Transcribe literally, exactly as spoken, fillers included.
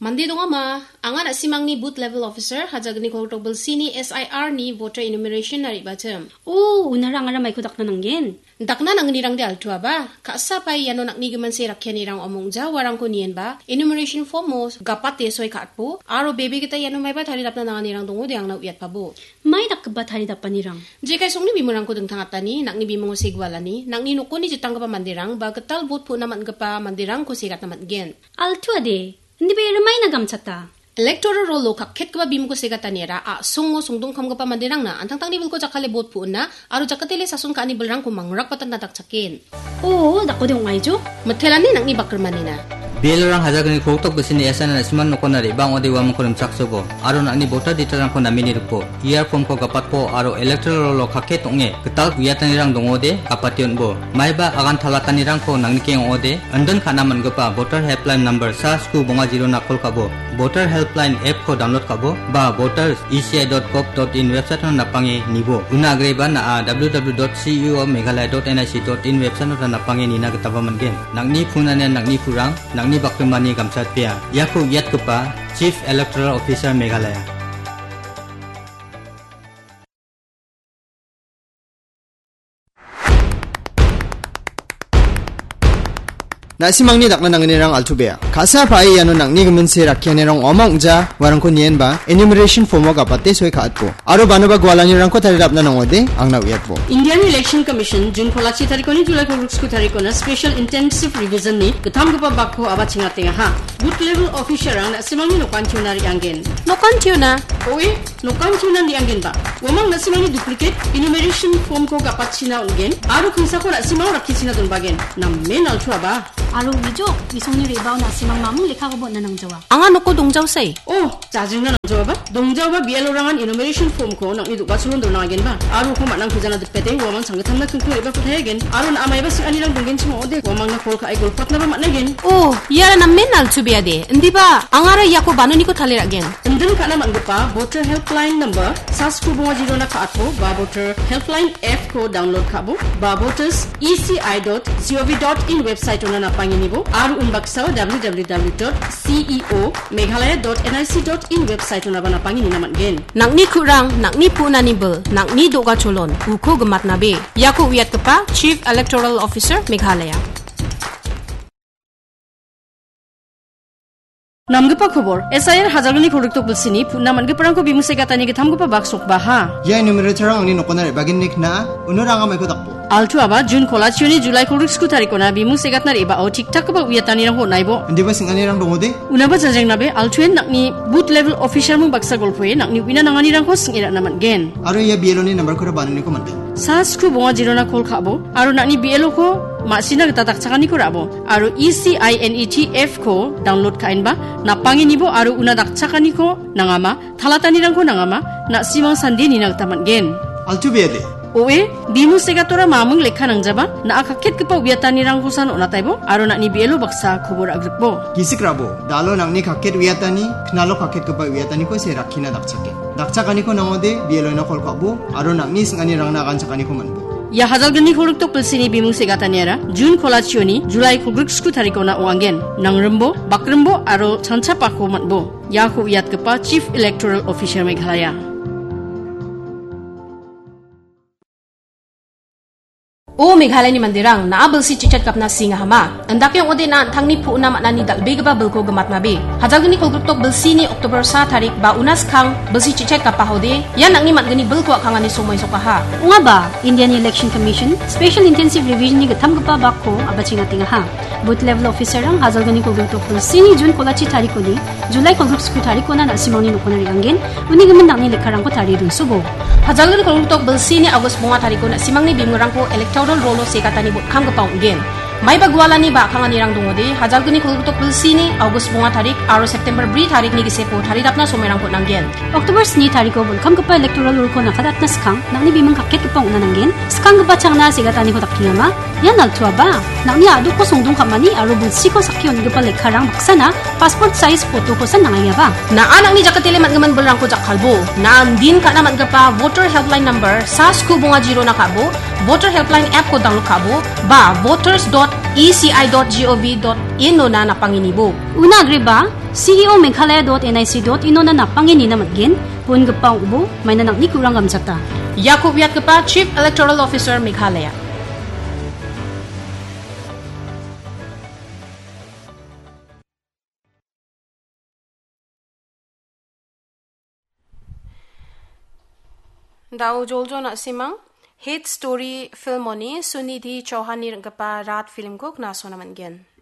Mandi dong ama, angan asimang ni booth level officer hajagni koltok belsi ni S I R ni voter enumeration nari bacem. Oh, unara ngara mai kodak nananggen. Dakna nang nirang de altua ba, kasa pai yano nak ni geman se rakya nirang omong ja warang ko nien ba, enumeration form mo gapate soy katpo, aro baby kita yano mai ba thari dapna nang nirang dongo de ang na uyat pabo. Mai dak ba thari dappa nirang. Jekai song ni bimurang ko deng tangatani, nak ni bimongo segwalani, nak ni nukuni jitang pa mandirang ba ketal booth pu naman gapa mandirang ko segat naman gen. Altua de. Hindi ba ramay na gamchata? Electoral roll lo kakhet ka ba bim ko segatanera a songo songdong kam ka pa mandirang na antang tang ni ko jakale bot pu na aro jakatele sasun ka ni belrang ko mangrak patan natak chakin. Oo, dako de ungay jo. Mathelani nang ni bakrmanina. Bielorang hajagni koktok besini yasana nasiman nokonari bang ode wam korim chaksogo aro nakni voter detail ko namini rupo year form ko gapat po aro electoral lo kakhet onge ketal guyatanirang dongode kapation bo maiba agan thalatanirang ko nangni keng ode andon khana mangapa voter helpline number sa sku bonga zero na kol kabo voter helpline app ko download kabo ba voters e c i dot gov dot in website na napangi nibo una agreba na w w w dot c u of meghalaya dot n i c dot in website na napangi nina ketaba mangen nangni phunane nangni phurang nangni Bakrimani Gamsat Pia Yaku Yat Kupa Chief Electoral Officer Meghalaya. Nasimangni dakna nangnirang altubea kasa pai yano nangni gemense rakyanirang omangja warangko nienba enumeration form ga patte soi khatpo aro banoba gwalanirang ko tarirapna nangode angna uyatpo Indian Election Commission June kholachi tarikoni July ko ruksku tarikona special intensive revision ni gatham gapa bakho aba chingatenga ha booth level officer ang nasimangni nokan tunari anggen Nokan tuna oi nokan tunan di anggen ba wamang nasimangni duplicate enumeration form ko gapat china ungen aro khisa ko nasimang rakhi china dun bagen namme nalthua ba Aro wijo, isongni rebaw na simang mamung lekha ko na nang jawa. angan noko dongjaw say. Oh, 짜증나 nang ba? Dongjaw ba bialorangan enumeration form ko nang idu basulon do nagen ba? Aro ko manang kujana depete wamang sangatang na kungku iba putayagen. Aro na amay ba si anirang donggen chimo ode wamang na kol ka ay golpat na ba managen. Oh, yara na menal tubia de. Ndi ba angara yako banoni ko thaliragen. Ndun ka naman pa voter helpline number sas ko bunga zero na ka atpo ba voter helpline app ko download kabo ba voters e c i dot gov dot in website na napanginibo aru umbaksaw w w w dot c e o meghalaya dot n i c dot in website na ba napangini naman gen. Nakni kurang, nakni punani bel, nakni doga cholon, uko gemat nabe. Yaku uyat kepa Chief Electoral Officer Meghalaya. Namgapa khobor S I R hajaluni khoruktok bulsini punna mangeparang ko bimuse gatani ge thamgapa baksok baha ya enumerator angni nokonare baginnik na unuranga mai ko dakpo altu aba June kholachioni July khorukku tarikona bimuse gatnar eba o tiktak ba uyatani rang ho naibo ndiba singanirang dongode unaba jajeng nabe altuen nakni booth level officer mu baksa golpoe nakni wina nangani rang ko singira naman gen aro ya bieloni number ko banani ko mande sasku bonga jirona kol khabo aro nakni bielo ko masina gata takchakani ko rabo aro E C I N E T F ko download kain ba napangi nibo aro una dakchakani ko nangama thalatani rang ko nangama na simang sandi ni nagtaman gen altubede oe bimu segatora mamung lekha nangjaba na akakhet kepa uyatani rang husan onataibo aro nakni bielo baksa khobor agrikbo gisikrabo dalo nangni kakhet uyatani knalo kakhet kepa uyatani ko se rakhina dakchake dakchakani ko nangode bielo na kol kabo aro nangni singani rang na ganchakani ko manbo Ya hajalgani khoruktok pilsini bimung segataniara June kholachioni July khogrukku tarikona oangen nangrembo bakrembo aro chancha pakho matbo ya khu yat kepa Chief Electoral Officer Meghalaya O Meghalaya ni mandirang na abel si chichat kapna singa hama andak yung ode na thangni pu na manani dalbe gaba belko gamat mabe hajalgani khoruktok bilsini October sa tarik ba unas khang bilsi chichat kapa hode yan ang ni matgani belko khangani somoy sokaha Unga ba Indian Election Commission Special Intensive Revision ni gatham gapa bakko abachinga tinga ha booth level officer ang hajalgani khoruktok bilsini June kholachi tarikoni July khorukku tarikona na simoni nokonari anggen uni gaman nangni lekharang ko tari dun subo hajalgani khoruktok bilsini August bunga tarikona simangni bimurang ko electoral rolo sekatani bot kham gapa ungen mai bagwala ni ba khangani rang dongode hajalgani khoruktok bilsini August bunga tarik aro September bri tarik ni gisepo tharidapna somerang ko nanggen October ni tariko bol kham gapa electoral rolo ko nakadatna skang nangni bimang kakket gapa unananggen skang gapa changna segatani ko takkingama Yan naltua ba? Nakni adu ko sungdung kamani aro bulsi ko sakyon gapa lekharang maksana passport size photo ko sa nangaya ba? Na anak ni jakatili man gaman belang ko jakalbo. Na andin ka naman gapa voter helpline number sa skubunga zero na kabo, voter helpline app ko download kabo, ba voters dot e c i dot gov dot in no na napanginibo. Una agri ba? C E O Meghalaya dot N I C dot in no na napangini na matgin, pun gapa ubo, may nanak ni kurang gamsata. Yakub Yat gapa Chief Electoral Officer Meghalaya. Daw joljo na simang hit story film oni Sunidhi Chauhan ni gapa rat film ko knaso naman gen.